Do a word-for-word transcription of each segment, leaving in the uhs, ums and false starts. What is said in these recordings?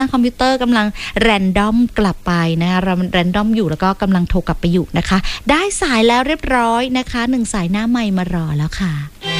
คอมพิวเตอร์กำลังแรนดอมกลับไปนะคะเราแรนดอมอยู่แล้วก็กำลังโทรกลับไปอยู่นะคะได้สายแล้วเรียบร้อยนะคะหนึ่งสายหน้าไมค์มารอแล้วค่ะ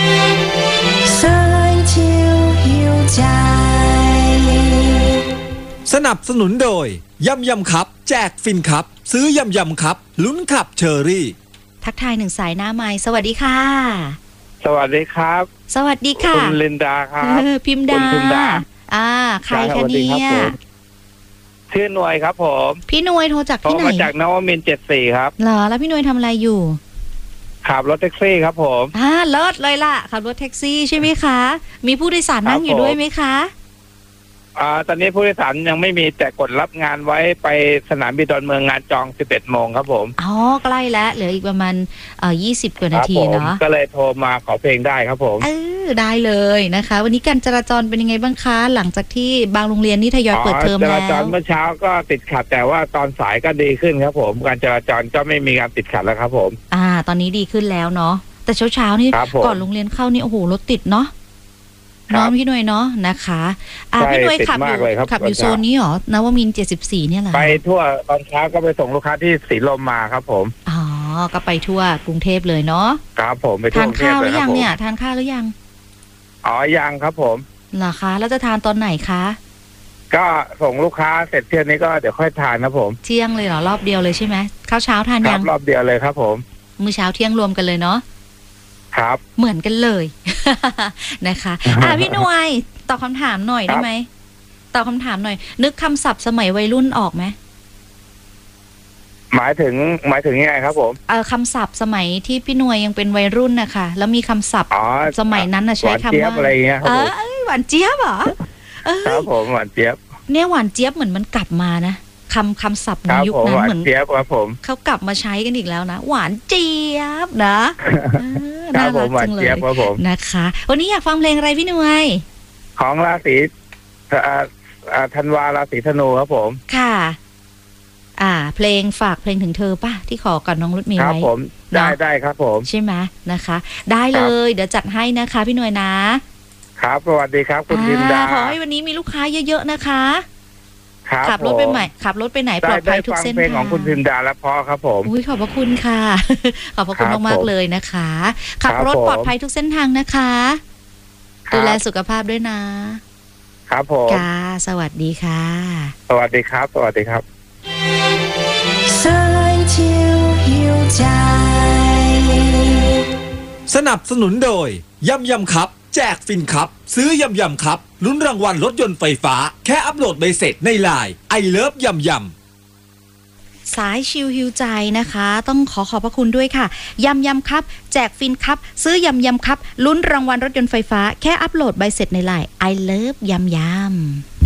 สนับสนุนโดยยำยำครับแจกฟินครับซื้อยำยำครับลุ้นขับเชอรี่ทักทายหนึ่งสายหน้าไมค์สวัสดีค่ะสวัสดีครับสวัสดีค่ะคุณลินดาครับพิมดาพิมดาอ่าใครคะเนี่ยชื่อหน่วยครับผมพี่หน่วยโทรจากที่ไหนโทรมาจากนวมินทร์เจ็ดสี่ครับเหรอแล้วพี่หน่วยทำอะไรอยู่ขับรถแท็กซี่ครับผมอ่าเลิศเลยล่ะขับรถแท็กซี่ใช่ไหมคะมีผู้โดยสารนั่งอยู่ด้วยไหมคะอ่าตอนนี้ผู้โดยสารยังไม่มีแต่กดรับงานไว้ไปสนามบินดอนเมืองงานจองสิบเอ็ดโมงครับผมอ๋อใกล้แล้วเหลืออีกประมาณเอ่อยี่สิบกว่านาทีเนาะก็เลยโทรมาขอเพลงได้ครับผมเออได้เลยนะคะวันนี้การจราจรเป็นยังไงบ้างคะหลังจากที่บางโรงเรียนนี่ทยอยเปิดเทอมแล้วจราจรเมื่อเช้าก็ติดขัดแต่ว่าตอนสายก็ดีขึ้นครับผมการจราจรก็ไม่มีการติดขัดแล้วครับผมอ่าตอนนี้ดีขึ้นแล้วเนาะแต่เช้าเช้านี่ก่อนโรงเรียนเข้านี่โอ้โหรถติดเนาะน้องพี่หน่วยเนาะนะคะอ่าพี่หน่วยขับอยู่ขับอยู่โซนนี้หรอนวมินทร์เจ็ดสิบสี่เนี่ยแหละไปทั่วตอนเช้าก็ไปส่งลูกค้าที่ศรีลมมาครับผมอ๋อก็ไปทั่วกรุงเทพเลยเนาะครับผมไปทานข้าวหรือยังเนี่ยทานข้าวหรือยังอ๋อยังครับผมเหรอคะแล้วจะทานตอนไหนคะก็ส่งลูกค้าเสร็จเที่ยงนี้ก็เดี๋ยวค่อยทานนะผมเที่ยงเลยเหรอรอบเดียวเลยใช่ไหมข้าวเช้าทานยังรอบเดียวเลยครับผมมื้อเช้าเที่ยงรวมกันเลยเนาะครับเหมือนกันเลยนะคะอ่ะพี่หน่วยตอบคำถามหน่อยได้ไหมตอบคำถามหน่อยนึกคำศัพท์สมัยวัยรุ่นออกไหมหมายถึงหมายถึงยังไงครับผมเออคำศัพท์สมัยที่พี่หน่วยยังเป็นวัยรุ่นนะคะแล้วมีคำศัพท์สมัยนั้นนะใช้คำว่าอะไรเงี้ยครับผมหวานเจี๊ยบเหรอครับผมหวานเจี๊ยบเนี่ยหวานเจี๊ยบเหมือนมันกลับมานะคำคำศัพท์ในยุคนั้นเหมือนเขากลับมาใช้กันอีกแล้วนะหวานเจี๊ยบนะน่ารักจังเลยนะคะวันนี้อยากฟังเพลงอะไรพี่หน่วยของราศีธันวาราศีธนูครับผมค่ะอ่าเพลงฝากเพลงถึงเธอป่ะที่ขอก่อนน้องรถมีไว้ครับผมได้ได้ครับผมใช่ไหมนะคะได้เลยเดี๋ยวจัดให้นะคะพี่หน่วยนะครับสวัสดีครับคุณดินดาขอให้วันนี้มีลูกค้าเยอะๆนะคะขับรถไปไหนขับรถไปไหนปลอดภัยทุกเส้นทางเพลงของคุณพิมดาและพ่อครับผมอุ้ยขอบพระคุณค่ะขอบพระคุณมากๆเลยนะคะขับรถปลอดภัยทุกเส้นทางนะคะดูแลสุขภาพด้วยนะครับผมค่ะสวัสดีค่ะสวัสดีครับสวัสดีครับสนับสนุนโดยยำยำครับแจกฟินครับซื้อยำยำครับลุ้นรางวัลรถยนต์ไฟฟ้าแค่อัปโหลดใบเสร็จในไลน์ไอเลิฟยำยำสายชิลฮิวใจนะคะต้องขอขอบพระคุณด้วยค่ะยำยำครับแจกฟินครับซื้อยำยำครับลุ้นรางวัลรถยนต์ไฟฟ้าแค่อัปโหลดใบเสร็จในไลน์ไอเลิฟยำยำ